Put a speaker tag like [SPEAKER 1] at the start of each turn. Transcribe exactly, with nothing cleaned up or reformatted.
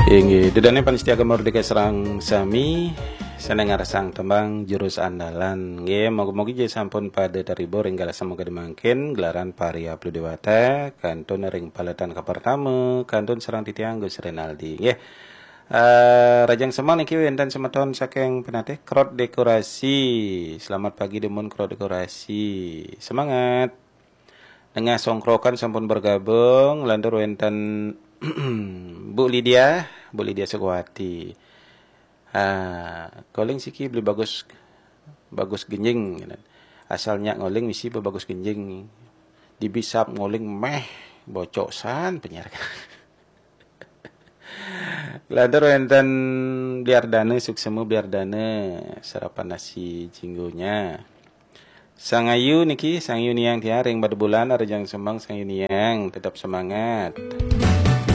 [SPEAKER 1] Inggih, dedane panitia Merdeka Serang Sami senengar sang tembang jurus andalan. Nggih, moga-moga je sampun pada taribo ringgal semoga dimangkin gelaran paria Plu Dewata kantun ring palatan kapar kamu kantun serang titiang Gus Renaldi. Nggih. Uh, Rajang Semang niki wenten semeton saking penate krot dekorasi. Selamat pagi demun krot dekorasi. Semangat. Tengah songkrokan sampun bergabung lantur wenten Bu Lydia, Bu Lydia Sugawati. Ah, calling siki beli bagus bagus genjing. Asalnya ngoling misi bagus genjing. Dibisap ngoling meh bocok san penyiar. Lantur wenten biar dana suksemu biar dana sarapan nasi jinggonya. Sang Ayu niki, Sang Ayu niang tiaring pada bulan Rajang Semang Sang Ayu niang tetap semangat.